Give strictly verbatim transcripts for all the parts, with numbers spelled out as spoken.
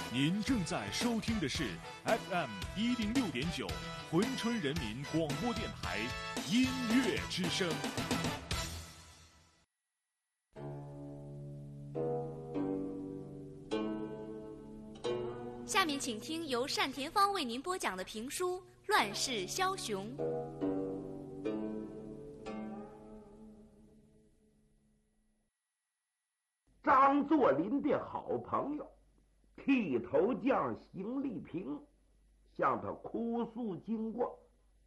您正在收听的是 F M 一零六点九珲春人民广播电台音乐之声。 下面请听由单田芳为您播讲的评书《乱世枭雄》。 张作霖的好朋友剃头匠邢立平向他哭诉经过，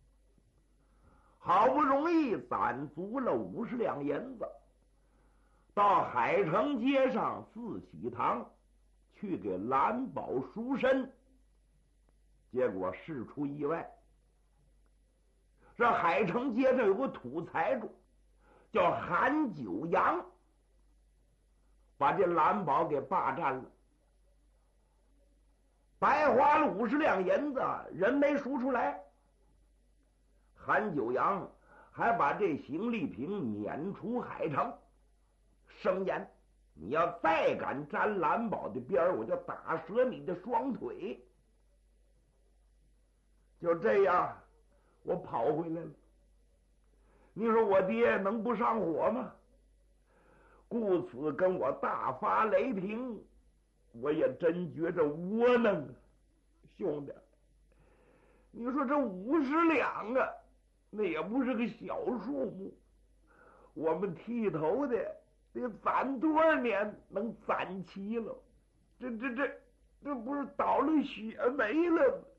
好不容易攒足了五十两银子，到海城街上四喜堂去给蓝宝赎身，结果事出意外。这海城街上有个土财主叫韩九阳，把这蓝宝给霸占了，白花了五十两银子，人没赎出来。韩九阳还把这邢立平撵出海城，声言你要再敢沾蓝宝的边儿，我就打折你的双腿。就这样，我跑回来了。你说我爹能不上火吗？故此跟我大发雷霆，我也真觉着窝囊啊，兄弟，你说这五十两啊，那也不是个小数目。我们剃头的得攒多少年能攒齐了？这这这这不是倒了血霉了吗？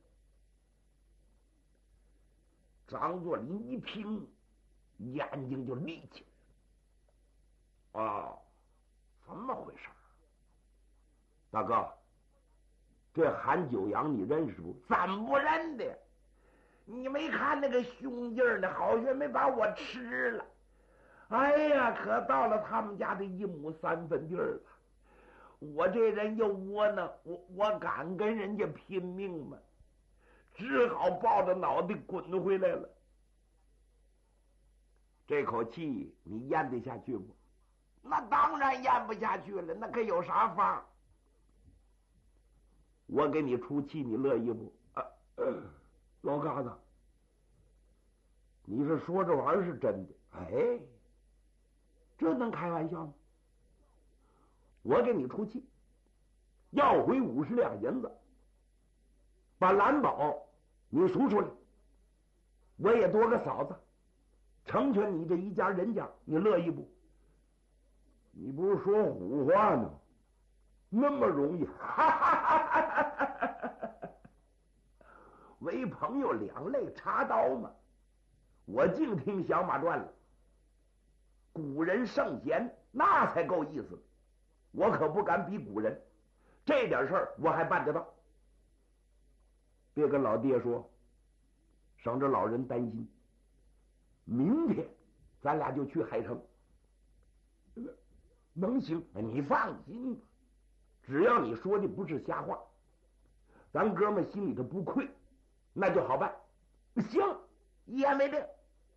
张作霖一听，眼睛就立起来了。哦，怎么回事？大哥，这韩九阳你认识不？怎不认的？你没看那个凶劲儿呢，好像没把我吃了。哎呀，可到了他们家的一亩三分地儿了。我这人又窝囊，我我敢跟人家拼命吗？只好抱着脑袋滚回来了。这口气你咽得下去不？那当然咽不下去了，那可有啥法？我给你出气，你乐意不？啊呃、老嘎子，你是说这玩意儿是真的？哎，这能开玩笑吗？我给你出气，要回五十两银子，把蓝宝你赎出来，我也多个嫂子，成全你这一家人家，你乐意不？你不是说胡话呢？那么容易？为朋友两肋插刀嘛！我净听响马传了。古人圣贤那才够意思的，我可不敢比古人，这点事儿我还办得到。别跟老爹说，省着老人担心。明天咱俩就去海城，能行？你放心吧，只要你说的不是瞎话，咱哥们心里头不愧，那就好办。行，一言为定。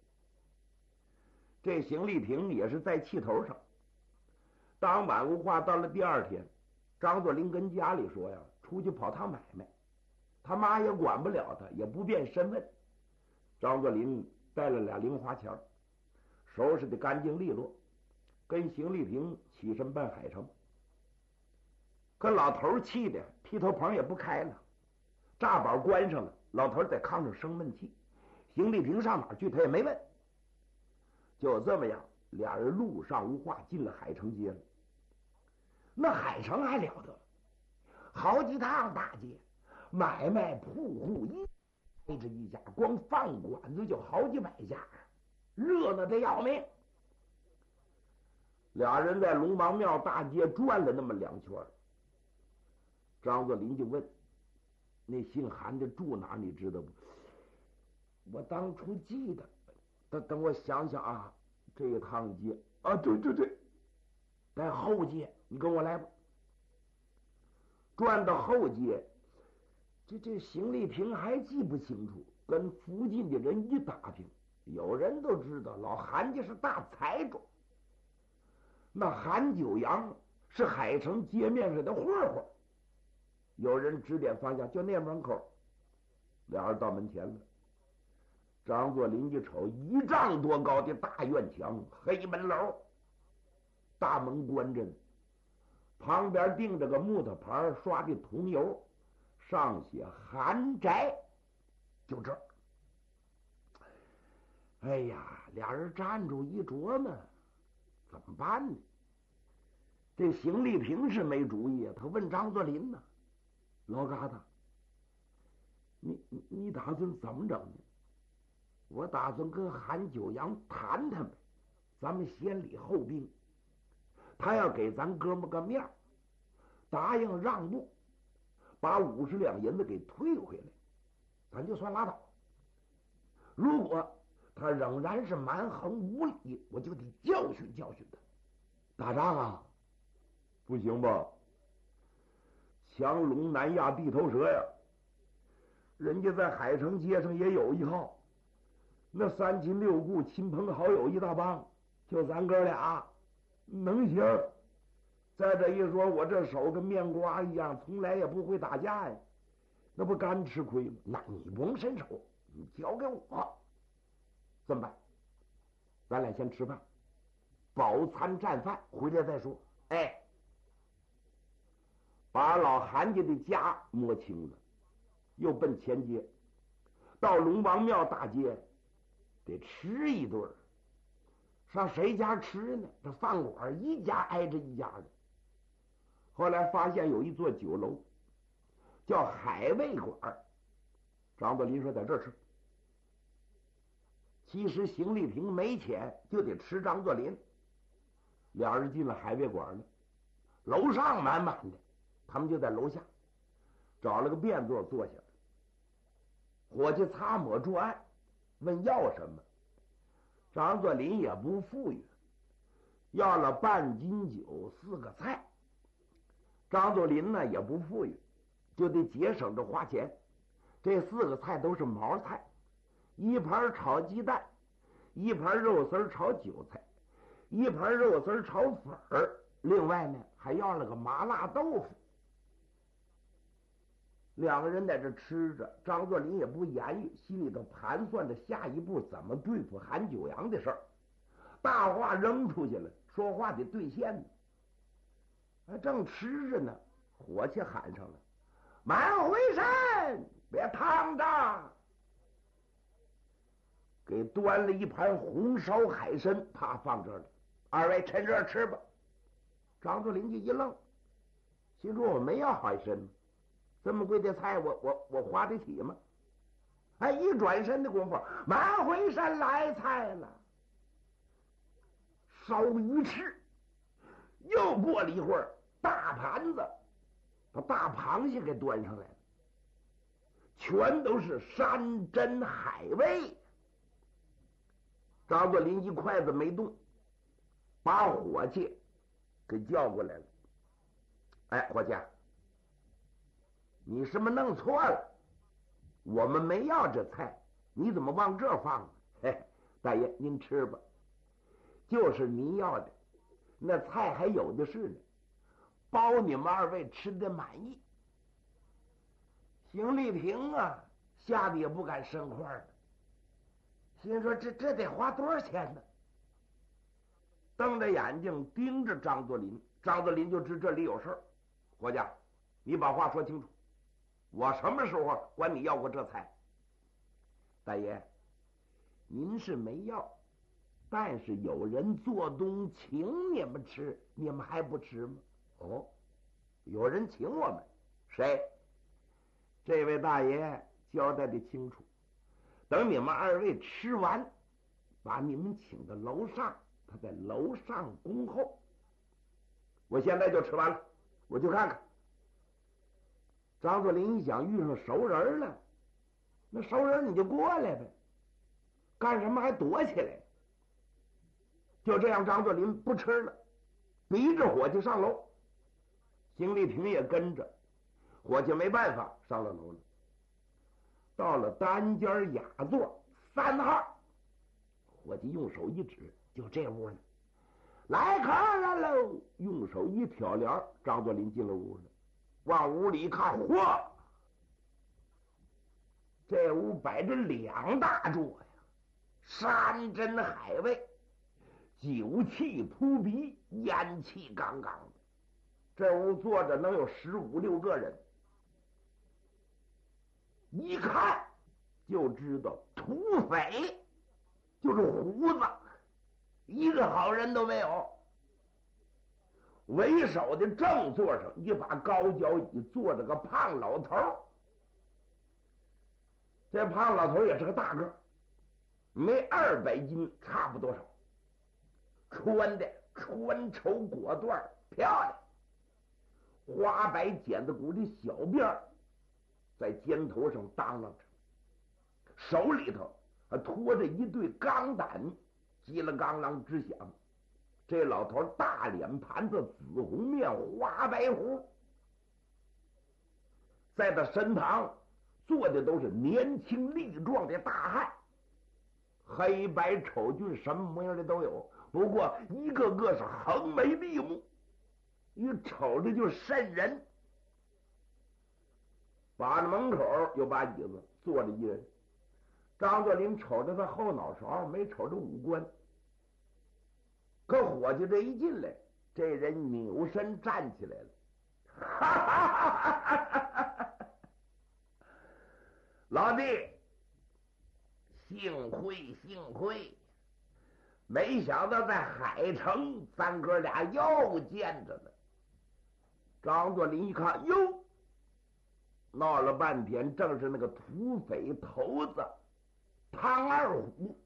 这邢立平也是在气头上。当晚无话，到了第二天，张作霖跟家里说呀，出去跑趟买卖，他妈也管不了他，也不便身问。张作霖带了俩零花钱，收拾的干净利落，跟邢立平起身奔海城。可老头气的剃头棚也不开了，闸板关上了，老头在炕上生闷气。邢立平上哪儿去他也没问。就这么样，俩人路上无话，进了海城街了。那海城还了得，好几趟大街，买卖铺户一挨着一家，光饭馆子就好几百家，热闹的要命。俩人在龙王庙大街转了那么两圈，张作霖就问：“那姓韩的住哪儿？你知道不？”我当初记得，等等我想想啊，这一趟街啊，对对对，在后街，你跟我来吧。转到后街，这这邢立平还记不清楚，跟附近的人一打听，有人都知道老韩家是大财主。那韩九阳是海城街面上的混混， 有人指点方向，就那门口。俩人到门前了。张作霖一瞅，一丈多高的大院墙，黑门楼，大门关着呢，旁边钉着个木头牌，刷的桐油，上写韩宅，就这儿。哎呀，俩人站住一琢磨，怎么办呢？这邢立平是没主意啊，他问张作霖呢：“老疙瘩，你你你打算怎么整呢？”我打算跟韩九阳谈谈呗，咱们先礼后兵。他要给咱哥们个面，答应让步，把五十两银子给退回来，咱就算拉倒。如果他仍然是蛮横无理，我就得教训教训他。打仗啊，不行吧？强龙难压地头蛇呀！人家在海城街上也有一号。那三亲六故、亲朋好友一大帮，就咱哥俩能行？再这一说，我这手跟面瓜一样，从来也不会打架呀，那不干吃亏吗？那你不用伸手，你交给我。这么办？咱俩先吃饭，饱餐战饭，回来再说。哎，把老韩家的家摸清了，又奔前街，到龙王庙大街。得吃一顿，上谁家吃呢？这饭馆一家挨着一家的。后来发现有一座酒楼，叫海味馆。张作霖说在这儿吃。其实邢立平没钱，就得吃张作霖。俩人进了海味馆了，楼上满满的，他们就在楼下找了个便座坐下了。伙计擦抹桌案，问要什么，张作霖也不富裕，要了半斤酒四个菜。张作霖呢也不富裕，就得节省着花钱。这四个菜都是毛菜，一盘炒鸡蛋，一盘肉丝炒韭菜，一盘肉丝炒粉儿，另外呢还要了个麻辣豆腐。两个人在这吃着，张作霖也不言语，心里头盘算着下一步怎么对付韩九阳的事儿。大话扔出去了，说话得兑现呢。还正吃着呢，伙计喊上了：“慢回身，别烫着！”给端了一盘红烧海参，啪放这儿了。二位趁热吃吧。张作霖就一愣，心说我没要海参。这么贵的菜我，我我我花得起吗？哎，一转身的功夫，满回山来菜了，烧鱼翅。又过了一会儿，大盘子把大螃蟹给端上来了，全都是山珍海味。张作霖一筷子没动，把伙计给叫过来了。哎，伙计，你是不是弄错了？我们没要这菜，你怎么往这放呢？嘿，大爷您吃吧，就是您要的，那菜还有的是呢，包你们二位吃的满意。邢立平啊，吓得也不敢生块了，心说这这得花多少钱呢？瞪着眼睛盯着张作霖，张作霖就知这里有事儿。伙计，你把话说清楚，我什么时候管你要过这菜？大爷，您是没要，但是有人做东请你们吃，你们还不吃吗？哦，有人请我们，谁？这位大爷交代的清楚，等你们二位吃完，把你们请到楼上，他在楼上恭候。我现在就吃完了，我去看看。张作霖一想，遇上熟人了，那熟人你就过来呗，干什么还躲起来？就这样，张作霖不吃了，逼着伙计上楼。邢立平也跟着，伙计没办法上了楼了。到了单间雅座三号，伙计用手一指，就这屋呢。来客人喽！用手一挑帘，张作霖进了屋了。 往屋里一看，嚯，这屋摆着两大桌呀，山珍海味，酒气扑鼻，烟气杠杠的。这屋坐着能有十五六个人，一看就知道土匪，就是胡子，一个好人都没有。为首的正座上一把高脚椅坐着个胖老头，这胖老头也是个大个，没二百斤差不多少，穿的穿绸裹缎漂亮，花白剪子骨的小辫在肩头上当啷着，手里头还拖着一对钢胆，叽了刚啷直响。这老头大脸盘子，紫红面，花白胡，在他身旁坐的都是年轻力壮的大汉，黑白丑俊，什么模样的都有，不过一个个是横眉立目，一瞅着就瘆人。把着门口有把椅子，坐着一人。张作霖瞅着他后脑勺，没瞅着五官。可伙计这一进来，这人扭身站起来了，哈哈哈哈哈！老弟，幸会幸会，没想到在海城咱哥俩又见着了。张作霖一看，哟，闹了半天正是那个土匪头子汤二虎。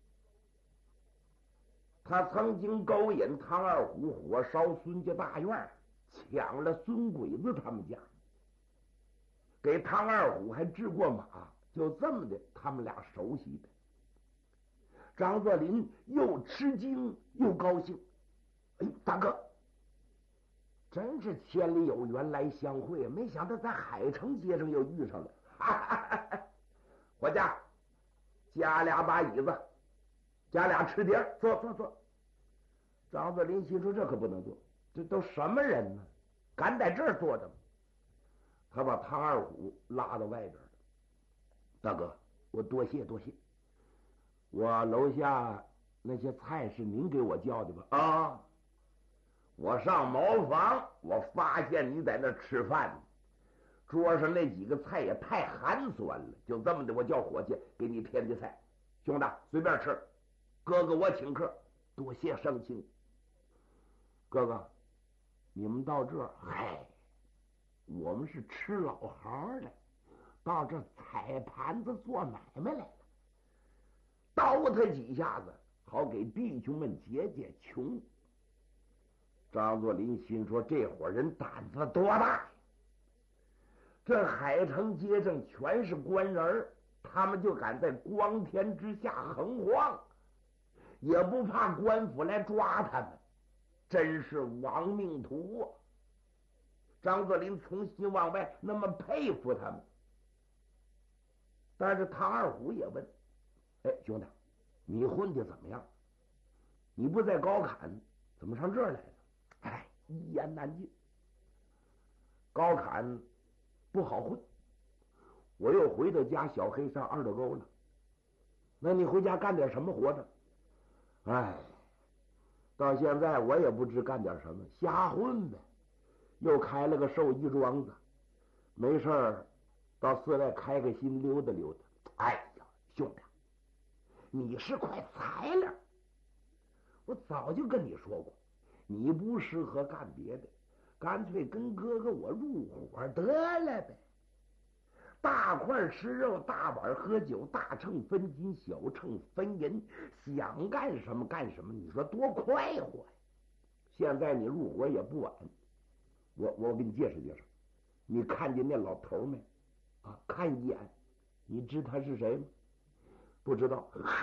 他曾经勾引汤二虎火烧孙家大院，抢了孙鬼子他们家，给汤二虎还治过马，就这么的他们俩熟悉的。张作霖又吃惊又高兴，哎，大哥，真是千里有缘来相会，没想到在海城街上又遇上了。哈哈哈哈，伙家，加俩把椅子，加俩吃碟，坐坐坐。张作霖心说这可不能坐，这都什么人呢？敢在这儿坐着吗？他把汤二虎拉到外边了。大哥，我多谢多谢。我楼下那些菜是您给我叫的吧？啊，我上茅房，我发现你在那吃饭，桌上那几个菜也太寒酸了，就这么的，我叫伙计给你添的菜。兄弟随便吃，哥哥我请客，多谢盛情。哥哥，你们到这儿，嗨，我们是吃老行的，到这踩盘子做买卖来了，叨他几下子，好给弟兄们解解穷。张作霖心说，这伙人胆子多大呀！这海城街上全是官人，他们就敢在光天之下横晃，也不怕官府来抓他们，真是亡命徒啊！张作霖从心往外那么佩服他们。但是汤二虎也问，哎，兄弟，你混的怎么样？你不在高坎，怎么上这儿来了？哎，一言难尽。高坎不好混，我又回到家小黑上二道沟了。那你回家干点什么活着？哎，到现在我也不知干点什么，瞎混呗。又开了个寿衣庄子，没事儿到寺外开个心溜达溜达。哎呀，兄弟，你是块材料，我早就跟你说过，你不适合干别的，干脆跟哥哥我入伙得了呗。大块吃肉，大碗喝酒，大秤分金，小秤分银，想干什么干什么，你说多快活呀！现在你入伙也不晚，我我给你介绍介绍。你看见那老头没？啊，看一眼，你知他是谁吗？不知道？呵，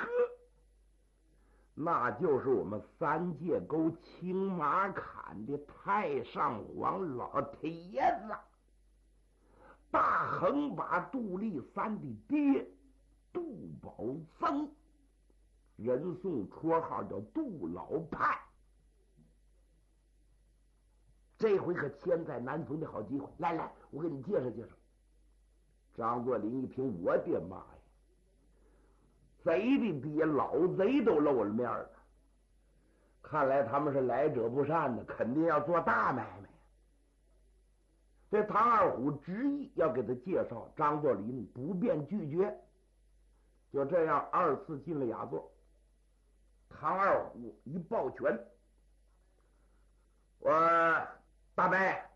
那就是我们三界沟青马坎的太上皇老太爷子，大横把杜立三的爹杜宝僧，人送绰号叫杜老派。 这回可千载难逢的好机会，来来，我给你介绍介绍。张作霖一听，我的妈呀，贼的爹，老贼都露了面了，看来他们是来者不善的，肯定要做大买卖。这唐二虎执意要给他介绍，张作霖不便拒绝，就这样二次进了雅座。唐二虎一抱拳，我大伯，